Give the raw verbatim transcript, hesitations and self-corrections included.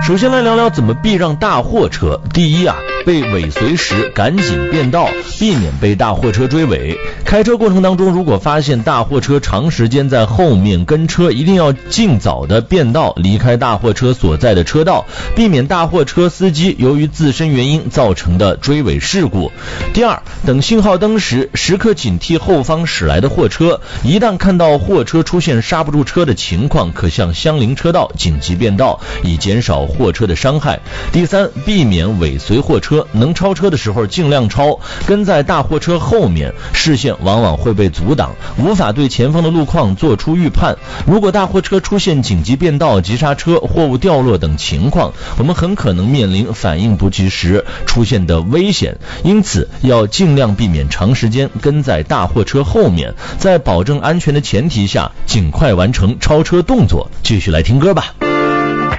首先来聊聊怎么避让大货车。第一啊，被尾随时赶紧变道，避免被大货车追尾。开车过程当中，如果发现大货车长时间在后面跟车，一定要尽早的变道，离开大货车所在的车道，避免大货车司机由于自身原因造成的追尾事故。第二，等信号灯时，时刻警惕后方驶来的货车，一旦看到货车出现刹不住车的情况，可向相邻车道紧急变道，以减少货车的伤害。第三，避免尾随货车，能超车的时候尽量超，跟在大货车后面，视线往往会被阻挡，无法对前方的路况做出预判。如果大货车出现紧急变道、急刹车、货物掉落等情况，我们很可能面临反应不及时出现的危险，因此要尽量避免长时间跟在大货车后面，在保证安全的前提下，尽快完成超车动作。继续来听歌吧。